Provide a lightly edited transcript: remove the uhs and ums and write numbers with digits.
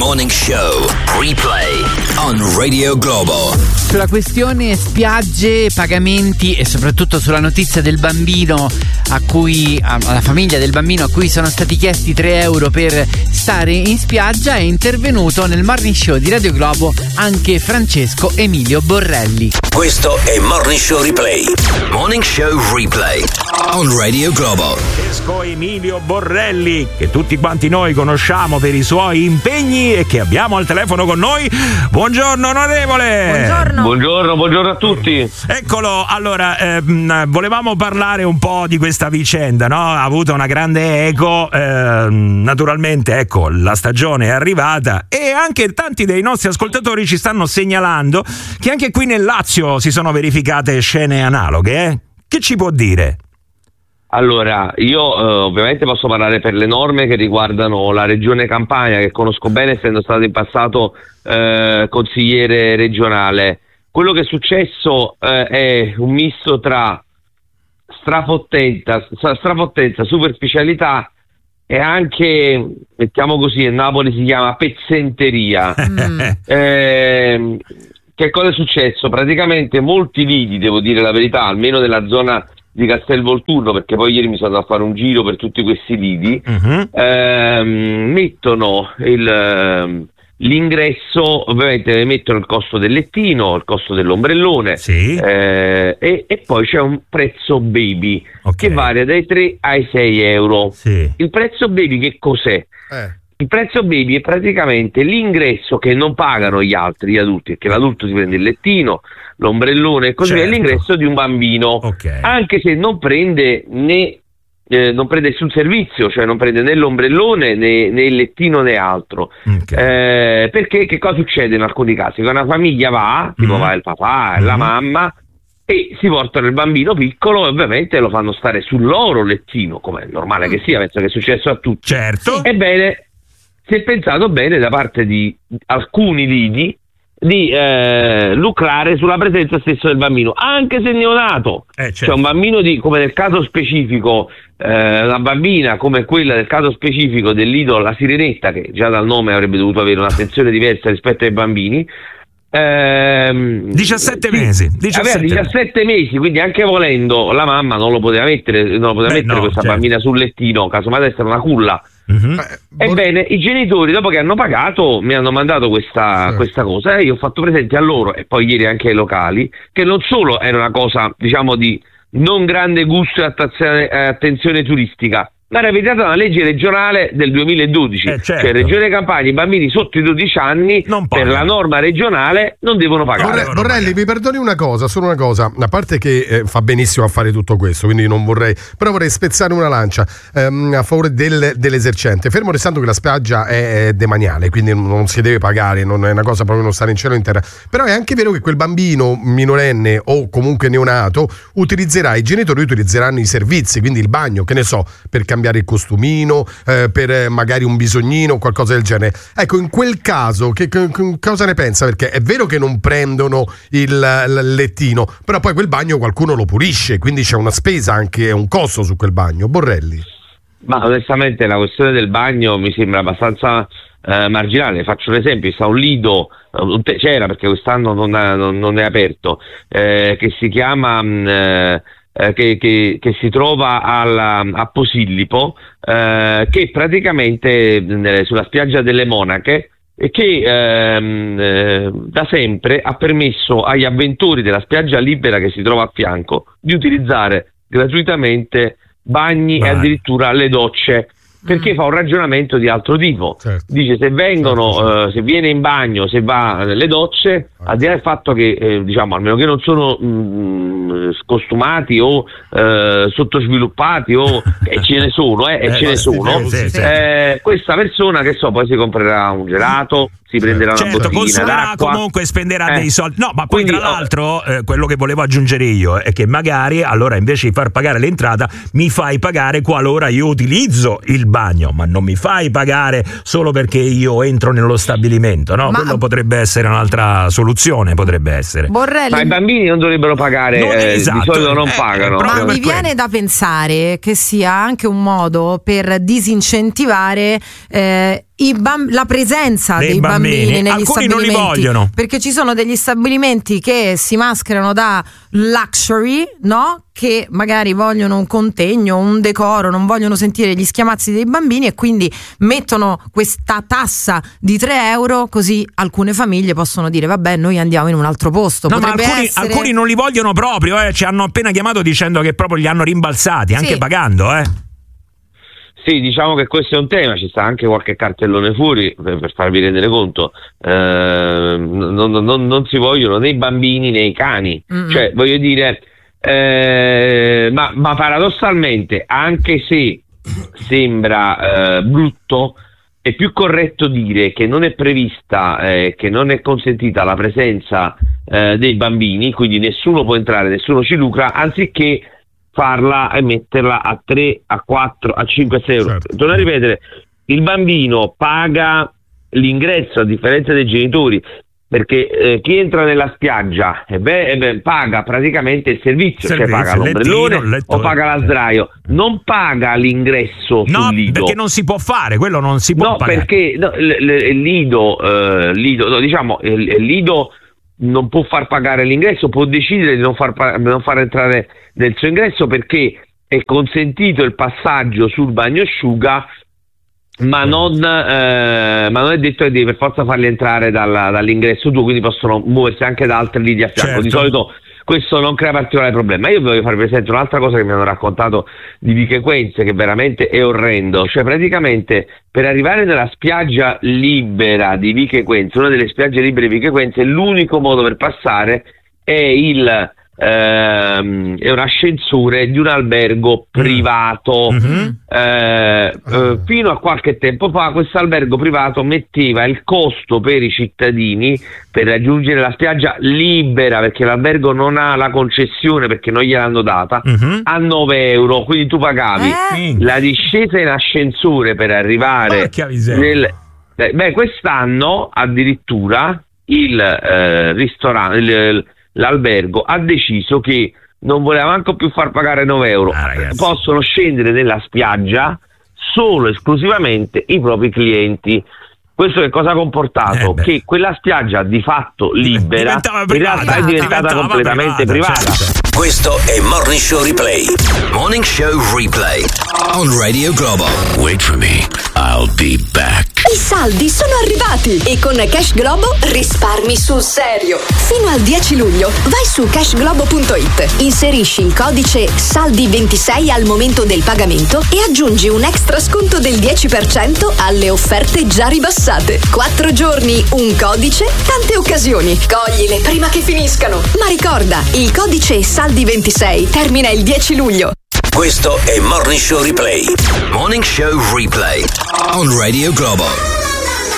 Morning Show Replay on Radio Globo. Sulla questione spiagge, pagamenti e soprattutto sulla notizia del bambino alla famiglia del bambino a cui sono stati chiesti 3 euro per stare in spiaggia, è intervenuto nel Morning Show di Radio Globo anche Francesco Emilio Borrelli. Questo è Morning Show Replay. Morning Show Replay on Radio Globo. Francesco Emilio Borrelli, che tutti quanti noi conosciamo per i suoi impegni e che abbiamo al telefono con noi. Buongiorno onorevole. Buongiorno a tutti. Eccolo, allora volevamo parlare un po' di questa vicenda, no? Ha avuto una grande eco, naturalmente, ecco, la stagione è arrivata e anche tanti dei nostri ascoltatori ci stanno segnalando che anche qui nel Lazio si sono verificate scene analoghe, Che ci può dire? Allora, io ovviamente posso parlare per le norme che riguardano la regione Campania, che conosco bene essendo stato in passato consigliere regionale. Quello che è successo è un misto tra strafottenza, superficialità e anche, mettiamo così, a Napoli si chiama pezzenteria. Che cosa è successo? Praticamente molti lidi, devo dire la verità, almeno nella zona di Castelvolturno, perché poi ieri mi sono andato a fare un giro per tutti questi lidi, mettono l'ingresso, ovviamente mettono il costo del lettino, il costo dell'ombrellone, sì. E poi c'è un prezzo baby, che varia dai 3 ai 6 euro. Sì. Il prezzo baby che cos'è? Il prezzo baby è praticamente l'ingresso che non pagano gli adulti, perché l'adulto si prende il lettino, l'ombrellone e così via, l'ingresso di un bambino, anche se non prende non prende nessun servizio, cioè non prende né l'ombrellone né il lettino né altro. Perché che cosa succede in alcuni casi? Che una famiglia va, tipo va il papà e la mamma, e si portano il bambino piccolo e ovviamente lo fanno stare sul loro lettino, come è normale che sia, penso che è successo a tutti. Certo. Ebbene, si è pensato bene da parte di alcuni lidi di lucrare sulla presenza stessa del bambino, anche se neonato. Certo. Cioè un bambino come nel caso specifico, una bambina come quella del caso specifico del lido La Sirenetta, che già dal nome avrebbe dovuto avere un'attenzione diversa rispetto ai bambini. 17 mesi. Aveva 17 mesi, quindi anche volendo la mamma non lo poteva mettere, questa bambina sul lettino, casomai deve essere una culla. Ebbene, i genitori, dopo che hanno pagato, mi hanno mandato questa cosa e io ho fatto presente a loro e poi ieri anche ai locali che non solo era una cosa, diciamo, di non grande gusto e attenzione turistica, ma era vietata una legge regionale del 2012, certo. Cioè Regione Campania, i bambini sotto i 12 anni per la norma regionale non devono pagare. Borrelli, mi perdoni solo una cosa, a parte che fa benissimo a fare tutto questo, quindi non vorrei spezzare una lancia a favore dell'esercente, fermo restando che la spiaggia è demaniale, quindi non si deve pagare, non è una cosa proprio non stare in cielo in terra, però è anche vero che quel bambino minorenne o comunque neonato i genitori utilizzeranno i servizi, quindi il bagno, che ne so, per cambiare il costumino, per magari un bisognino, qualcosa del genere. Ecco, in quel caso cosa ne pensa? Perché è vero che non prendono il lettino, però poi quel bagno qualcuno lo pulisce, quindi c'è una spesa, anche un costo su quel bagno. Borrelli? Ma onestamente la questione del bagno mi sembra abbastanza marginale. Faccio un esempio: sta un lido, c'era perché quest'anno non è aperto, che si chiama che si trova a Posillipo, che praticamente sulla spiaggia delle Monache, e che da sempre ha permesso agli avventori della spiaggia libera che si trova a fianco di utilizzare gratuitamente bagni e addirittura le docce, perché fa un ragionamento di altro tipo. Certo. Dice: se vengono, se viene in bagno, se va nelle docce, al di là del fatto che diciamo, almeno che non sono scostumati o sottosviluppati o ce ne sono, questa persona, che so, poi si comprerà un gelato, si prenderà una bottiglina consumerà d'acqua, comunque, spenderà dei soldi. No, ma poi quindi, tra l'altro quello che volevo aggiungere io è che magari allora invece di far pagare l'entrata mi fai pagare qualora io utilizzo il bagno, ma non mi fai pagare solo perché io entro nello stabilimento, no? Quello potrebbe essere un'altra soluzione, potrebbe essere. Borrelli, ma i bambini non dovrebbero pagare, di solito non pagano. Ma mi viene da pensare che sia anche un modo per disincentivare la presenza dei bambini negli alcuni stabilimenti, non li vogliono, perché ci sono degli stabilimenti che si mascherano da luxury, no? Che magari vogliono un contegno, un decoro, non vogliono sentire gli schiamazzi dei bambini e quindi mettono questa tassa di 3 euro, così alcune famiglie possono dire vabbè, noi andiamo in un altro posto. No, ma alcuni non li vogliono proprio, ci hanno appena chiamato dicendo che proprio li hanno rimbalzati, anche pagando, Sì, diciamo che questo è un tema, ci sta anche qualche cartellone fuori per farvi rendere conto, non si vogliono né i bambini né i cani, cioè voglio dire, ma paradossalmente, anche se sembra brutto, è più corretto dire che non è prevista, che non è consentita la presenza dei bambini, quindi nessuno può entrare, nessuno ci lucra, anziché farla e metterla a 3, a 4, a 5, a 6 euro. Certo. Torno a ripetere, il bambino paga l'ingresso a differenza dei genitori, perché chi entra nella spiaggia paga praticamente il servizio, cioè paga l'ombrellone o paga la sdraio, non paga l'ingresso sul lido. Perché non si può fare, quello non si può pagare. Perché il lido non può far pagare l'ingresso, può decidere di non far entrare nel suo ingresso, perché è consentito il passaggio sul bagnosciuga, ma non è detto che devi per forza farli entrare dall'ingresso tuo, quindi possono muoversi anche da altri lidi a fianco. Certo. Di solito questo non crea particolare problema. Io vi voglio fare presente un'altra cosa che mi hanno raccontato di Vichequenze, che veramente è orrendo. Cioè, praticamente, per arrivare nella spiaggia libera di Vichequenze, una delle spiagge libere di Vichequenze, l'unico modo per passare è è un ascensore di un albergo privato. Fino a qualche tempo fa questo albergo privato metteva il costo per i cittadini per raggiungere la spiaggia libera, perché l'albergo non ha la concessione, perché non gliel'hanno data, a 9 euro, quindi tu pagavi la discesa in ascensore per arrivare quest'anno addirittura il ristorante, l'albergo ha deciso che non voleva manco più far pagare 9 euro, possono scendere nella spiaggia solo esclusivamente i propri clienti. Questo che cosa ha comportato? Che quella spiaggia di fatto libera in realtà è diventata completamente privata. Questo è Morning Show Replay. Morning Show Replay on Radio Globo. Wait for me, I'll be back. I saldi sono arrivati e con Cash Globo risparmi sul serio. Fino al 10 luglio vai su cashglobo.it, inserisci il codice SALDI26 al momento del pagamento e aggiungi un extra sconto del 10% alle offerte già ribassate. 4 giorni, un codice, tante occasioni. Coglile prima che finiscano. Ma ricorda, il codice SALDI26 termina il 10 luglio. Questo è Morning Show Replay. Morning Show Replay on Radio Globo.